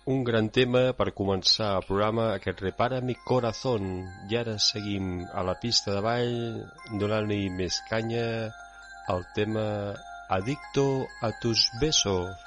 Un gran tema per començar el programa, aquest Repara mi corazón. I ara seguim a la pista de ball, donant-li més canya al tema Adicto a tus besos.